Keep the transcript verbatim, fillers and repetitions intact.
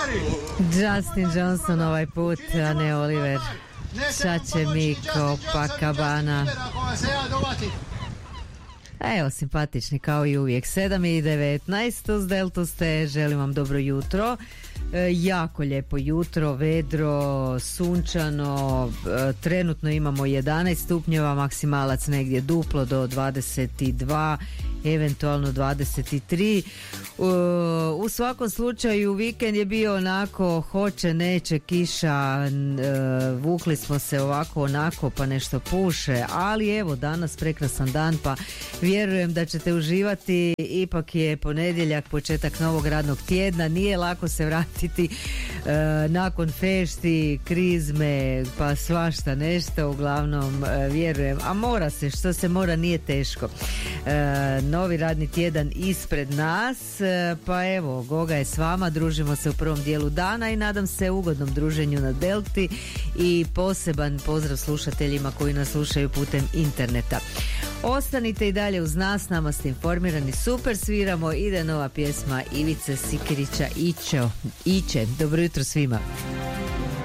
Justin Johnson ovaj put, a ne Oliver. Šače mi Copacabana. Evo, simpatični kao i uvijek. sedam i devetnaest uz Deltu ste, želim vam dobro jutro. E, jako lijepo jutro, vedro, sunčano, e, trenutno imamo jedanaest stupnjeva, maksimalac negdje duplo do dvadeset dva, eventualno dvadeset tri. U, u svakom slučaju vikend je bio onako hoće, neće, kiša, e, vukli smo se ovako onako pa nešto puše, ali evo danas prekrasan dan pa vjerujem da ćete uživati. Ipak je ponedjeljak, početak novog radnog tjedna, nije lako se vratiti e, nakon fešti, krizme pa svašta nešto, uglavnom e, vjerujem, a mora se, što se mora nije teško. E, novi radni tjedan ispred nas, e, pa evo, Goga je s vama, družimo se u prvom dijelu dana i nadam se ugodnom druženju na Delti i poseban pozdrav slušateljima koji nas slušaju putem interneta. Ostanite i dalje uz nas, nama ste informirani, super sviramo, ide nova pjesma Ivice Sikirića, Ićo, Iće, dobro jutro svima.